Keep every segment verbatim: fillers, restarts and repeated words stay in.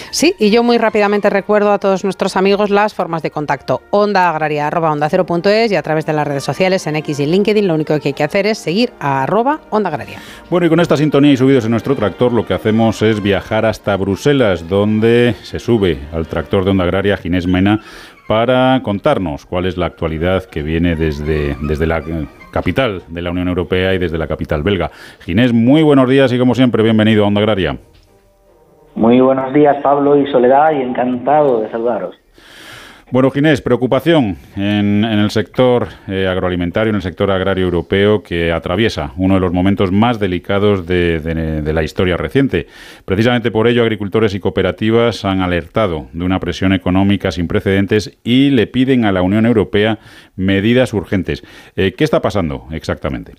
Sí, y yo muy rápidamente recuerdo a todos nuestros amigos las formas de contacto. onda agraria arroba onda cero punto es y a través de las redes sociales en X y LinkedIn lo único que hay que hacer es seguir a arroba onda agraria. Bueno, y con esta sintonía y subidos en nuestro tractor lo que hacemos es viajar hasta Bruselas, donde se sube al tractor de Onda Agraria Ginés Mena para contarnos cuál es la actualidad que viene desde, desde la capital de la Unión Europea y desde la capital belga. Ginés, muy buenos días y como siempre, bienvenido a Onda Agraria. Muy buenos días, Pablo y Soledad, y encantado de saludaros. Bueno, Ginés, preocupación en, en el sector eh, agroalimentario, en el sector agrario europeo, que atraviesa uno de los momentos más delicados de, de, de la historia reciente. Precisamente por ello, agricultores y cooperativas han alertado de una presión económica sin precedentes y le piden a la Unión Europea medidas urgentes. Eh, ¿Qué está pasando exactamente?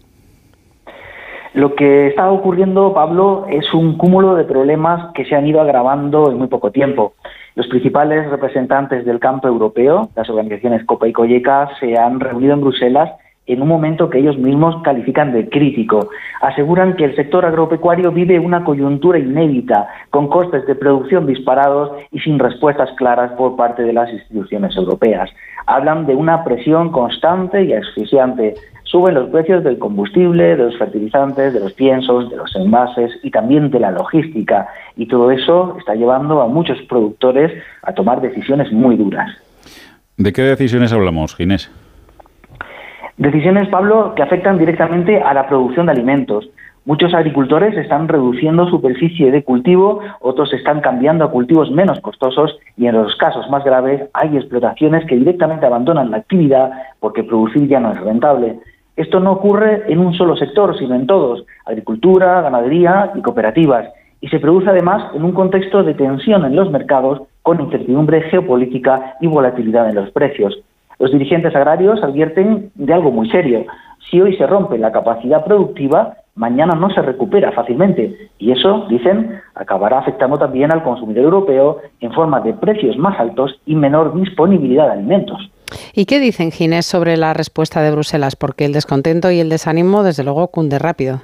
Lo que está ocurriendo, Pablo, es un cúmulo de problemas que se han ido agravando en muy poco tiempo. Los principales representantes del campo europeo, las organizaciones COPA y COGECA, se han reunido en Bruselas en un momento que ellos mismos califican de crítico. Aseguran que el sector agropecuario vive una coyuntura inédita, con costes de producción disparados y sin respuestas claras por parte de las instituciones europeas. Hablan de una presión constante y asfixiante. Suben los precios del combustible, de los fertilizantes, de los piensos, de los envases y también de la logística. Y todo eso está llevando a muchos productores a tomar decisiones muy duras. ¿De qué decisiones hablamos, Ginés? Decisiones, Pablo, que afectan directamente a la producción de alimentos. Muchos agricultores están reduciendo superficie de cultivo, otros están cambiando a cultivos menos costosos y en los casos más graves hay explotaciones que directamente abandonan la actividad porque producir ya no es rentable. Esto no ocurre en un solo sector, sino en todos, agricultura, ganadería y cooperativas, y se produce además en un contexto de tensión en los mercados con incertidumbre geopolítica y volatilidad en los precios. Los dirigentes agrarios advierten de algo muy serio. Si hoy se rompe la capacidad productiva, mañana no se recupera fácilmente y eso, dicen, acabará afectando también al consumidor europeo en forma de precios más altos y menor disponibilidad de alimentos. ¿Y qué dicen, Ginés, sobre la respuesta de Bruselas? Porque el descontento y el desánimo, desde luego, cunde rápido.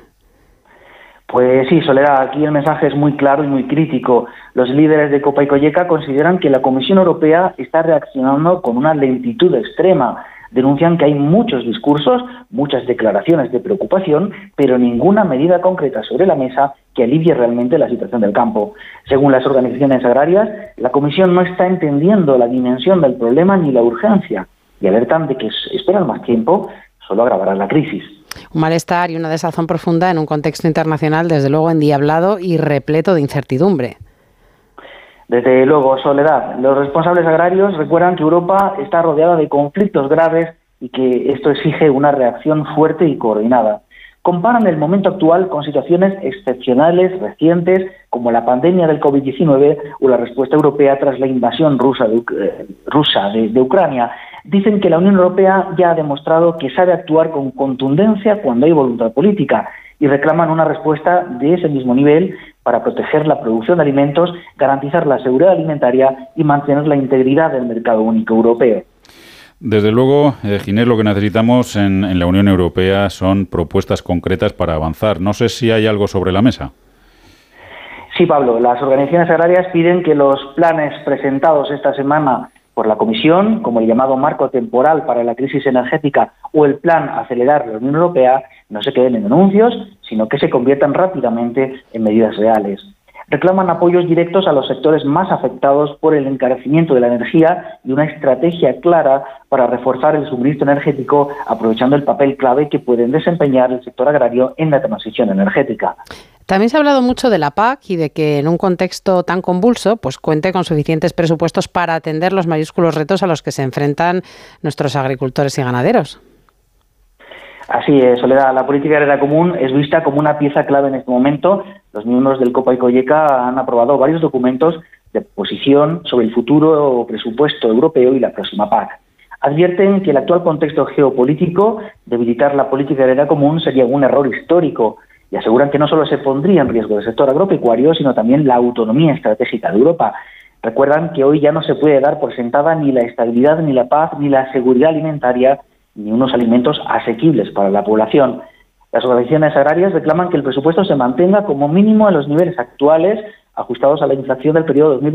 Pues sí, Soledad, aquí el mensaje es muy claro y muy crítico. Los líderes de COPA y COGECA consideran que la Comisión Europea está reaccionando con una lentitud extrema. Denuncian que hay muchos discursos, muchas declaraciones de preocupación, pero ninguna medida concreta sobre la mesa que alivie realmente la situación del campo. Según las organizaciones agrarias, la Comisión no está entendiendo la dimensión del problema ni la urgencia y alertan de que esperar más tiempo solo agravará la crisis. Un malestar y una desazón profunda en un contexto internacional, desde luego, endiablado y repleto de incertidumbre. Desde luego, Soledad, los responsables agrarios recuerdan que Europa está rodeada de conflictos graves y que esto exige una reacción fuerte y coordinada. Comparan el momento actual con situaciones excepcionales recientes como la pandemia del COVID diecinueve o la respuesta europea tras la invasión rusa de, eh, rusa de, de Ucrania. Dicen que la Unión Europea ya ha demostrado que sabe actuar con contundencia cuando hay voluntad política y reclaman una respuesta de ese mismo nivel para proteger la producción de alimentos, garantizar la seguridad alimentaria y mantener la integridad del mercado único europeo. Desde luego, eh, Ginés, lo que necesitamos en, en la Unión Europea son propuestas concretas para avanzar. No sé si hay algo sobre la mesa. Sí, Pablo, las organizaciones agrarias piden que los planes presentados esta semana por la Comisión, como el llamado marco temporal para la crisis energética o el plan Acelerar la Unión Europea, no se queden en anuncios, sino que se conviertan rápidamente en medidas reales. Reclaman apoyos directos a los sectores más afectados por el encarecimiento de la energía y una estrategia clara para reforzar el suministro energético, aprovechando el papel clave que pueden desempeñar el sector agrario en la transición energética. También se ha hablado mucho de la P A C y de que en un contexto tan convulso pues cuente con suficientes presupuestos para atender los mayúsculos retos a los que se enfrentan nuestros agricultores y ganaderos. Así es, Soledad, la política agraria común es vista como una pieza clave en este momento. Los miembros del COPA y COGECA han aprobado varios documentos de posición sobre el futuro presupuesto europeo y la próxima P A C. Advierten que el actual contexto geopolítico, debilitar la política agraria común sería un error histórico y aseguran que no solo se pondría en riesgo el sector agropecuario, sino también la autonomía estratégica de Europa. Recuerdan que hoy ya no se puede dar por sentada ni la estabilidad, ni la paz, ni la seguridad alimentaria, ni unos alimentos asequibles para la población. Las organizaciones agrarias reclaman que el presupuesto se mantenga como mínimo en los niveles actuales, ajustados a la inflación del periodo dos mil